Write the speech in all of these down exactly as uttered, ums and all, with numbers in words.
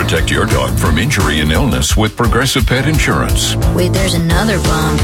Protect your dog from injury and illness with Progressive Pet Insurance. Wait, there's another bump.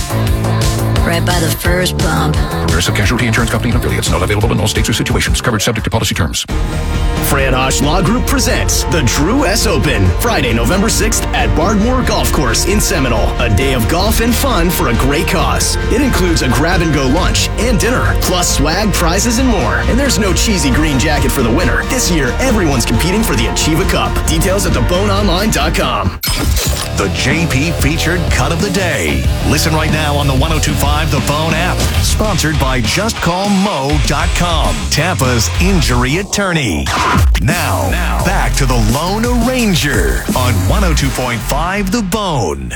Right by the first bump. Progressive Casualty Insurance Company and affiliates. Not available in all states or situations. Coverage subject to policy terms. Fran Hosch Law Group presents the Drew S. Open, Friday, November sixth at Bardmore Golf Course in Seminole. A day of golf and fun for a great cause. It includes a grab-and-go lunch and dinner, plus swag, prizes, and more. And there's no cheesy green jacket for the winner. This year, everyone's competing for the Achieva Cup. Details at the bone online dot com. The J P Featured Cut of the Day. Listen right now on the one oh two point five The Bone app. Sponsored by just call mo dot com, Tampa's injury attorney. Now, now, back to the Lone Ranger on one oh two point five The Bone.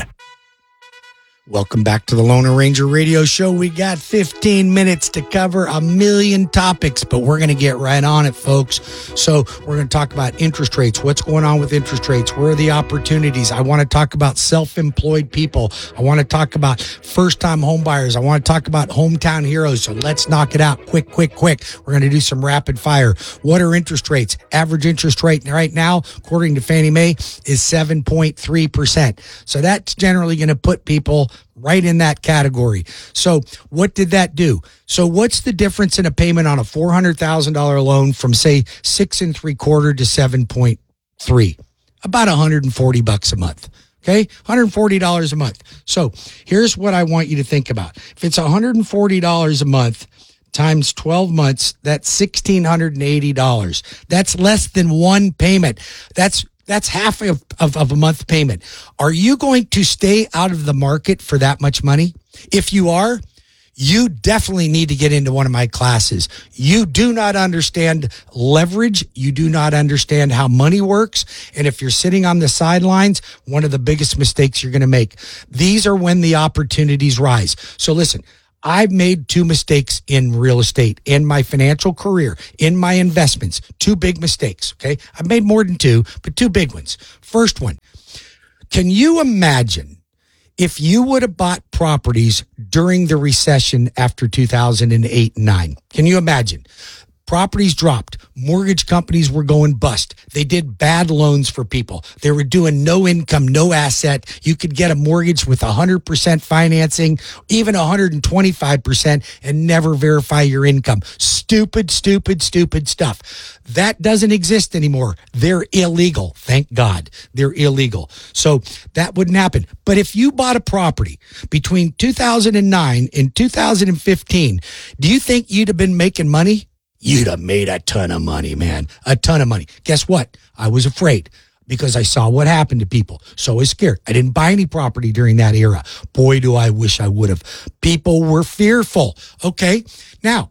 Welcome back to the Lone Ranger Radio Show. We got fifteen minutes to cover a million topics, but we're going to get right on it, folks. So we're going to talk about interest rates. What's going on with interest rates? Where are the opportunities? I want to talk about self-employed people. I want to talk about first-time home buyers. I want to talk about hometown heroes. So let's knock it out quick, quick, quick. We're going to do some rapid fire. What are interest rates? Average interest rate right now, according to Fannie Mae, is seven point three percent. So that's generally going to put people right in that category. So what did that do? So what's the difference in a payment on a four hundred thousand dollars loan from, say, six and three quarter to seven point three? About one hundred forty bucks a month. Okay, one hundred forty dollars a month. So here's what I want you to think about. If it's one hundred forty dollars a month times twelve months, that's one thousand six hundred eighty dollars. That's less than one payment. That's That's half of, of, of a month payment. Are you going to stay out of the market for that much money? If you are, you definitely need to get into one of my classes. You do not understand leverage. You do not understand how money works. And if you're sitting on the sidelines, one of the biggest mistakes you're going to make. These are when the opportunities rise. So listen, I've made two mistakes in real estate, in my financial career, in my investments. Two big mistakes, okay? I've made more than two, but two big ones. First one, can you imagine if you would have bought properties during the recession after two thousand eight and nine? Can you imagine? Properties dropped. Mortgage companies were going bust. They did bad loans for people. They were doing no income, no asset. You could get a mortgage with one hundred percent financing, even one hundred twenty-five percent, and never verify your income. Stupid, stupid, stupid stuff. That doesn't exist anymore. They're illegal. Thank God. They're illegal. So that wouldn't happen. But if you bought a property between two thousand nine and two thousand fifteen, do you think you'd have been making money? You'd have made a ton of money, man. A ton of money. Guess what? I was afraid because I saw what happened to people. So I was scared. I didn't buy any property during that era. Boy, do I wish I would have. People were fearful. Okay. Now,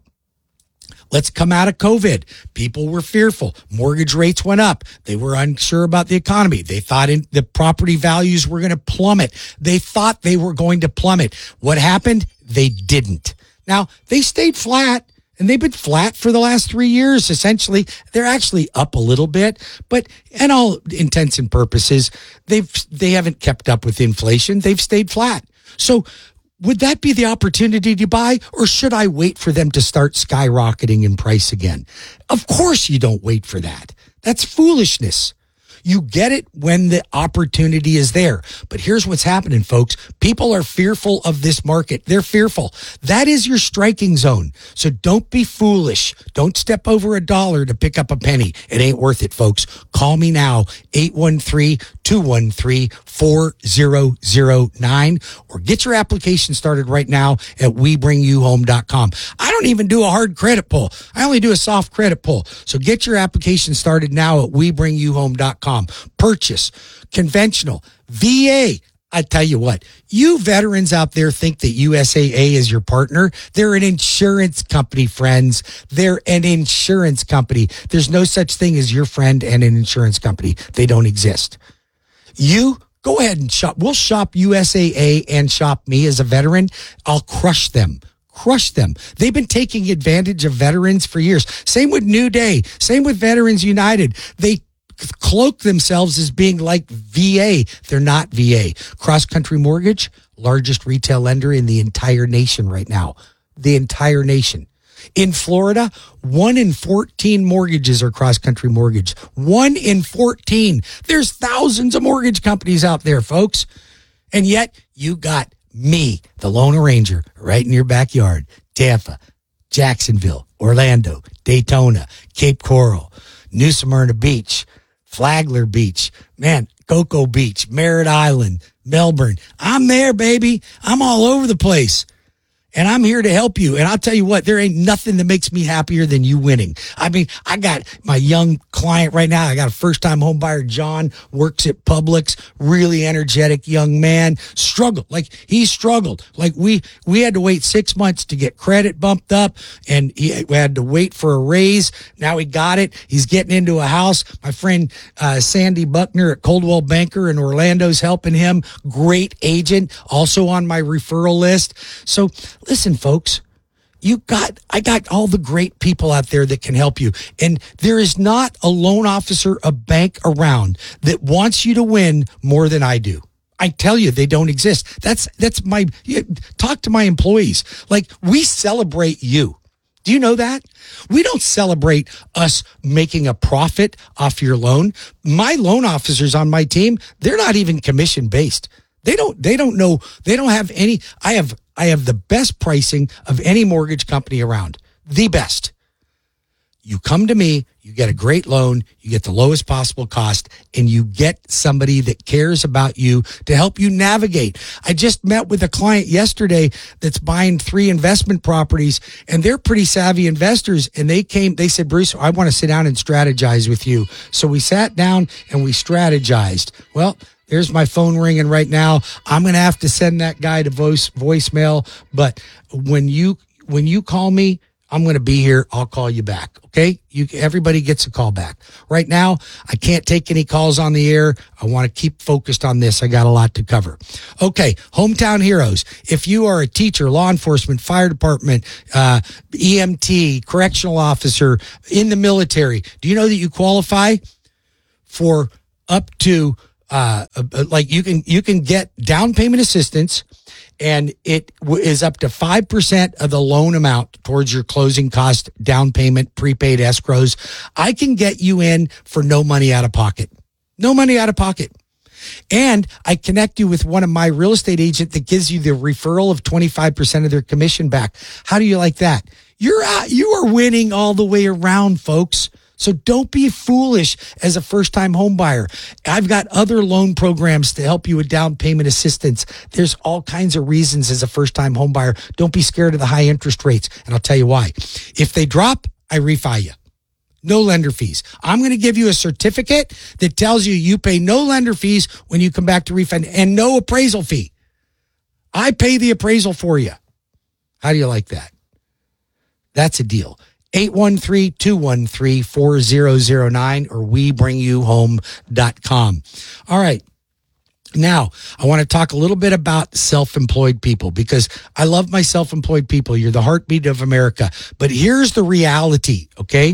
let's come out of COVID. People were fearful. Mortgage rates went up. They were unsure about the economy. They thought in, the property values were going to plummet. They thought they were going to plummet. What happened? They didn't. Now, they stayed flat. And they've been flat for the last three years, essentially. They're actually up a little bit, but in all intents and purposes, they've, they haven't kept up with inflation. They've stayed flat. So would that be the opportunity to buy, or should I wait for them to start skyrocketing in price again? Of course you don't wait for that. That's foolishness. You get it when the opportunity is there. But here's what's happening, folks. People are fearful of this market. They're fearful. That is your striking zone. So don't be foolish. Don't step over a dollar to pick up a penny. It ain't worth it, folks. Call me now, eight one three, two one three, four zero zero nine, or get your application started right now at we bring you home dot com. I don't even do a hard credit pull. I only do a soft credit pull. So get your application started now at we bring you home dot com. Purchase, conventional, V A. I tell you what, you veterans out there think that U S A A is your partner. They're an insurance company, friends. They're an insurance company. There's no such thing as your friend and an insurance company. They don't exist. You go ahead and shop. We'll shop U S A A and shop me as a veteran. I'll crush them. Crush them. They've been taking advantage of veterans for years. Same with New Day. Same with Veterans United. They cloak themselves as being like V A. They're not V A. Cross Country Mortgage, largest retail lender in the entire nation right now. The entire nation. In Florida, one in fourteen mortgages are cross-country mortgage. One in fourteen. There's thousands of mortgage companies out there, folks. And yet you got me, the Lone Ranger, right in your backyard. Tampa, Jacksonville, Orlando, Daytona, Cape Coral, New Smyrna Beach, Flagler Beach, man, Cocoa Beach, Merritt Island, Melbourne. I'm there, baby. I'm all over the place. And I'm here to help you. And I'll tell you what, there ain't nothing that makes me happier than you winning. I mean, I got my young client right now. I got a first-time home buyer, John, works at Publix, really energetic young man, struggled. Like, he struggled. Like, we we had to wait six months to get credit bumped up, and he we had to wait for a raise. Now he got it. He's getting into a house. My friend uh, Sandy Buckner at Coldwell Banker in Orlando's helping him. Great agent, also on my referral list. So, listen, folks, you got, I got all the great people out there that can help you. And there is not a loan officer, a bank around that wants you to win more than I do. I tell you, they don't exist. That's, that's my, talk to my employees. Like, we celebrate you. Do you know that? We don't celebrate us making a profit off your loan. My loan officers on my team, they're not even commission based. They don't, they don't know, they don't have any, I have, I have the best pricing of any mortgage company around. The best. You come to me, you get a great loan, you get the lowest possible cost, and you get somebody that cares about you to help you navigate. I just met with a client yesterday that's buying three investment properties, and they're pretty savvy investors, and they came, they said, Bruce, I want to sit down and strategize with you. So we sat down and we strategized. Well, there's my phone ringing right now. I'm going to have to send that guy to voice voicemail. But when you when you call me, I'm going to be here. I'll call you back. Okay? You everybody gets a call back. Right now, I can't take any calls on the air. I want to keep focused on this. I got a lot to cover. Okay, Hometown Heroes. If you are a teacher, law enforcement, fire department, uh, E M T, correctional officer, in the military, do you know that you qualify for up to Uh, like you can, you can get down payment assistance, and it w- is up to five percent of the loan amount towards your closing cost, down payment, prepaid escrows. I can get you in for no money out of pocket. No money out of pocket. And I connect you with one of my real estate agent that gives you the referral of twenty-five percent of their commission back. How do you like that? You're out, you are winning all the way around, folks. So don't be foolish as a first-time home buyer. I've got other loan programs to help you with down payment assistance. There's all kinds of reasons as a first-time home buyer. Don't be scared of the high interest rates. And I'll tell you why. If they drop, I refi you. No lender fees. I'm going to give you a certificate that tells you you pay no lender fees when you come back to refi, and no appraisal fee. I pay the appraisal for you. How do you like that? That's a deal. eight one three, two one three, four zero zero nine or we bring you home dot com. All right. Now, I want to talk a little bit about self-employed people, because I love my self-employed people. You're the heartbeat of America. But here's the reality, okay?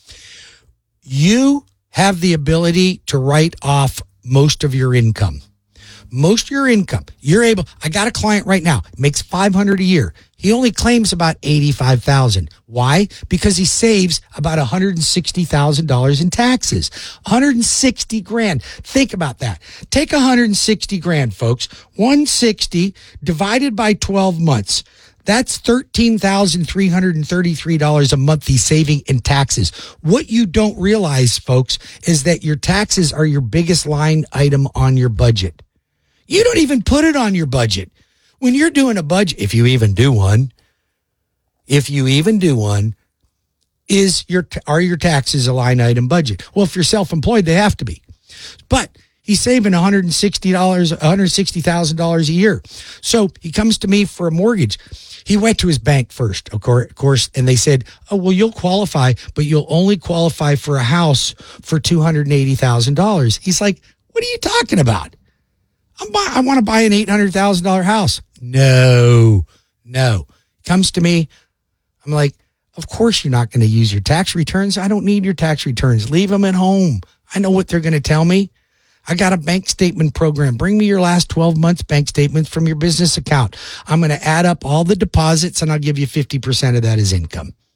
You have the ability to write off most of your income. Most of your income. You're able, I got a client right now, makes five hundred dollars a year. He only claims about eighty-five thousand dollars. Why? Because he saves about one hundred sixty thousand dollars in taxes. one hundred sixty grand. Think about that. Take one hundred sixty grand, folks. one hundred sixty divided by twelve months. That's thirteen thousand three hundred thirty-three dollars a month he's saving in taxes. What you don't realize, folks, is that your taxes are your biggest line item on your budget. You don't even put it on your budget. When you're doing a budget, if you even do one, if you even do one, is your are your taxes a line item budget? Well, if you're self-employed, they have to be. But he's saving one hundred sixty dollars, one hundred sixty thousand dollars a year. So he comes to me for a mortgage. He went to his bank first, of course, and they said, oh, well, you'll qualify, but you'll only qualify for a house for two hundred eighty thousand dollars. He's like, what are you talking about? I'm buy, I want to buy an eight hundred thousand dollars house. No, no. Comes to me. I'm like, of course you're not going to use your tax returns. I don't need your tax returns. Leave them at home. I know what they're going to tell me. I got a bank statement program. Bring me your last twelve months bank statements from your business account. I'm going to add up all the deposits, and I'll give you fifty percent of that as income.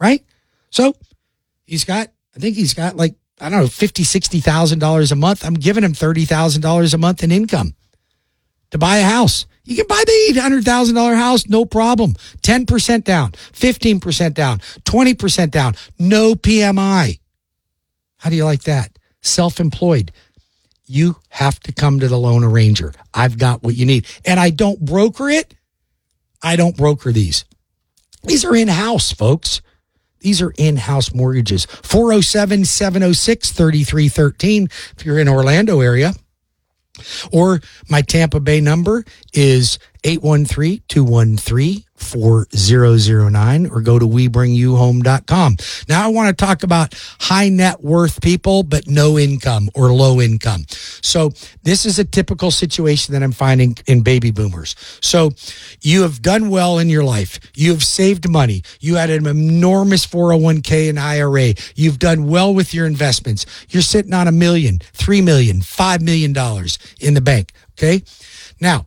right? So he's got, I think he's got like, I don't know, fifty thousand dollars, sixty thousand dollars a month. I'm giving him thirty thousand dollars a month in income to buy a house. You can buy the eight hundred thousand dollars house, no problem. ten percent down, fifteen percent down, twenty percent down, no P M I. How do you like that? Self-employed. You have to come to the Loan Arranger. I've got what you need. And I don't broker it. I don't broker these. These are in-house, folks. These are in-house mortgages. four oh seven, seven oh six, three three one three if you're in Orlando area. Or my Tampa Bay number is eight one three, two one three, four zero zero nine or go to we bring you home dot com. Now I want to talk about high net worth people, but no income or low income. So this is a typical situation that I'm finding in baby boomers. So you have done well in your life. You have saved money. You had an enormous four oh one k and I R A. You've done well with your investments. You're sitting on a million, three million, five million dollars in the bank. Okay. Now,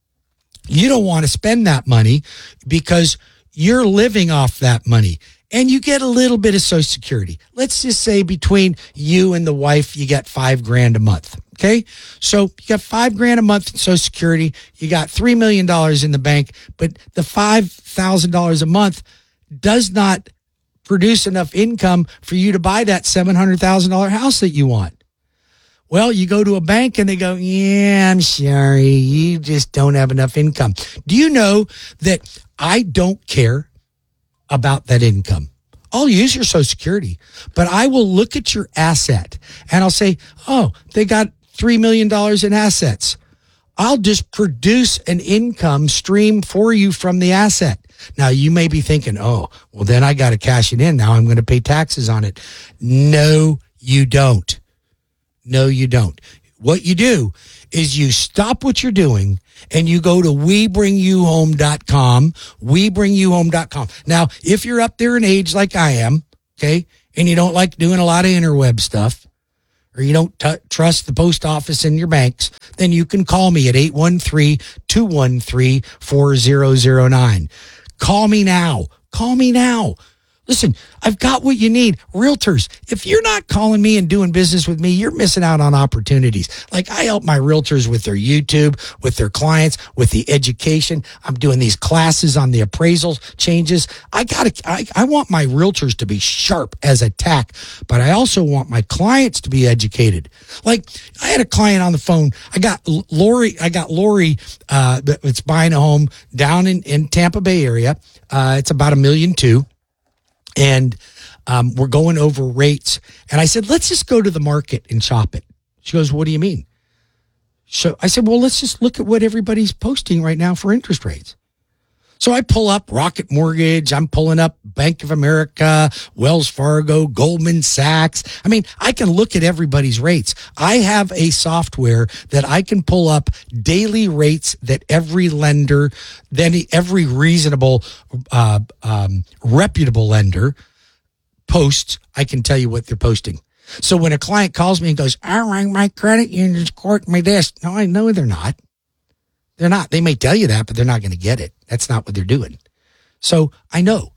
you don't want to spend that money because you're living off that money and you get a little bit of Social Security. Let's just say between you and the wife, you get five grand a month. Okay. So you got five grand a month in Social Security. You got three million dollars in the bank, but the five thousand dollars a month does not produce enough income for you to buy that seven hundred thousand dollars house that you want. Well, you go to a bank and they go, yeah, I'm sorry, you just don't have enough income. Do you know that I don't care about that income? I'll use your Social Security, but I will look at your asset and I'll say, oh, they got three million dollars in assets. I'll just produce an income stream for you from the asset. Now, you may be thinking, oh, well, then I got to cash it in. Now I'm going to pay taxes on it. No, you don't. No, you don't. What you do is you stop what you're doing and you go to we bring you home dot com, we bring you home dot com. Now, if you're up there in age like I am, okay, and you don't like doing a lot of interweb stuff, or you don't t- trust the post office and your banks, then you can call me at eight one three, two one three, four zero zero nine. Call me now. Call me now. Listen, I've got what you need. Realtors, if you're not calling me and doing business with me, you're missing out on opportunities. Like I help my realtors with their YouTube, with their clients, with the education. I'm doing these classes on the appraisal changes. I gotta, I, I want my realtors to be sharp as a tack, but I also want my clients to be educated. Like I had a client on the phone. I got Lori, I got Lori, uh, that's buying a home down in, in Tampa Bay area. Uh, it's about a million two. And um, we're going over rates. And I said, let's just go to the market and shop it. She goes, what do you mean? So I said, well, let's just look at what everybody's posting right now for interest rates. So I pull up Rocket Mortgage. I'm pulling up Bank of America, Wells Fargo, Goldman Sachs. I mean, I can look at everybody's rates. I have a software that I can pull up daily rates that every lender, then every reasonable, uh, um, reputable lender posts. I can tell you what they're posting. So when a client calls me and goes, all right, my credit union's courting me this. No, I know they're not. They're not. They may tell you that, but they're not going to get it. That's not what they're doing. So I know.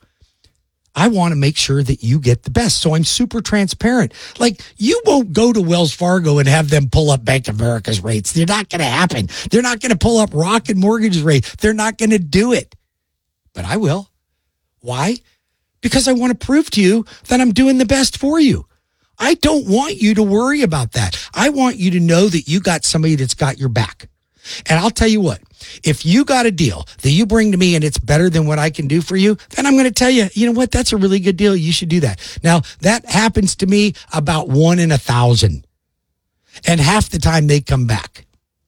I want to make sure that you get the best. So I'm super transparent. Like you won't go to Wells Fargo and have them pull up Bank of America's rates. They're not going to happen. They're not going to pull up Rocket Mortgage's rate. They're not going to do it. But I will. Why? Because I want to prove to you that I'm doing the best for you. I don't want you to worry about that. I want you to know that you got somebody that's got your back. And I'll tell you what, if you got a deal that you bring to me and it's better than what I can do for you, then I'm going to tell you, you know what, that's a really good deal. You should do that. Now, that happens to me about one in a thousand. And half the time they come back.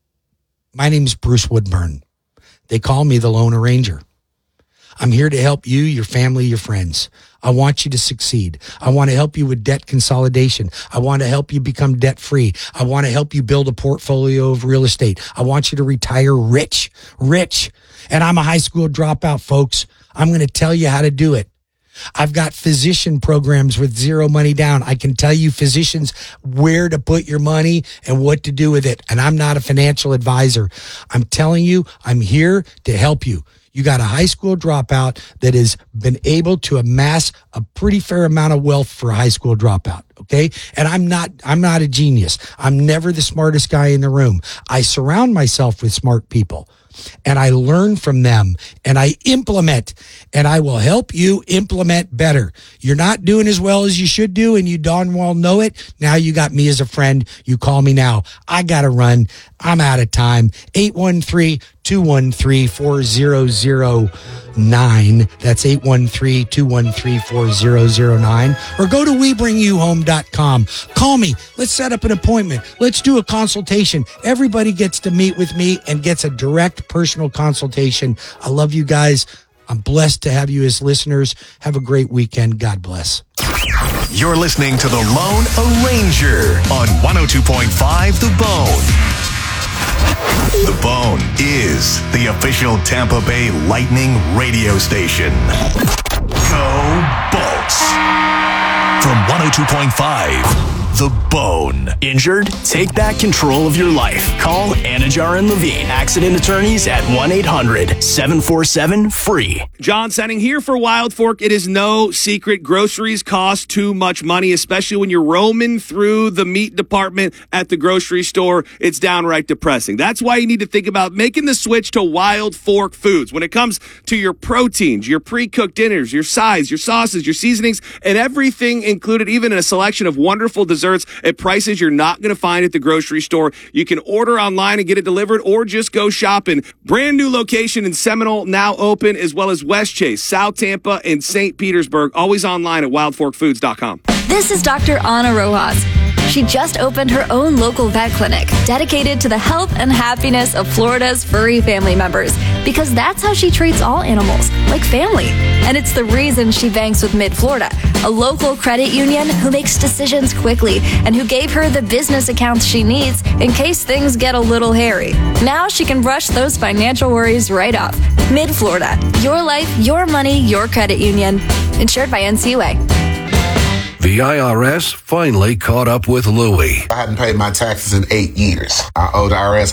My name's Bruce Woodburn. They call me the Loan Arranger. I'm here to help you, your family, your friends. I want you to succeed. I want to help you with debt consolidation. I want to help you become debt free. I want to help you build a portfolio of real estate. I want you to retire rich, rich. And I'm a high school dropout, folks. I'm going to tell you how to do it. I've got physician programs with zero money down. I can tell you physicians where to put your money and what to do with it. And I'm not a financial advisor. I'm telling you, I'm here to help you. You got a high school dropout that has been able to amass a pretty fair amount of wealth for a high school dropout. Okay. And I'm not, I'm not a genius. I'm never the smartest guy in the room. I surround myself with smart people and I learn from them and I implement, and I will help you implement better. You're not doing as well as you should do and you darn well know it. Now you got me as a friend. You call me now. I got to run. I'm out of time. eight one three, two one three, four zero zero nine. That's eight one three, two one three, four zero zero nine. Or go to we bring you home dot com. Call me. Let's set up an appointment. Let's do a consultation. Everybody gets to meet with me and gets a direct personal consultation. I love you guys. I'm blessed to have you as listeners. Have a great weekend. God bless. You're listening to The Lone Arranger on one oh two point five The Bone. The Bone is the official Tampa Bay Lightning radio station. Go Bolts! From one oh two point five, The Bone. Injured? Take back control of your life. Call Anajar and Levine, accident attorneys at one eight hundred, seven four seven, free. John Senning here for Wild Fork. It is no secret groceries cost too much money, especially when you're roaming through the meat department at the grocery store. It's downright depressing. That's why you need to think about making the switch to Wild Fork Foods. When it comes to your proteins, your pre-cooked dinners, your sides, your sauces, your seasonings, and everything included, even a selection of wonderful desserts at prices you're not going to find at the grocery store. You can order online and get it delivered or just go shopping. Brand new location in Seminole, now open, as well as West Chase, South Tampa, and Saint Petersburg. Always online at wild fork foods dot com. This is Doctor Ana Rojas. She just opened her own local vet clinic dedicated to the health and happiness of Florida's furry family members, because that's how she treats all animals, like family. And it's the reason she banks with Mid-Florida, a local credit union who makes decisions quickly and who gave her the business accounts she needs in case things get a little hairy. Now she can brush those financial worries right off. Mid-Florida, your life, your money, your credit union. Insured by N C U A. The I R S finally caught up with Louie. I hadn't paid my taxes in eight years. I owed the I R S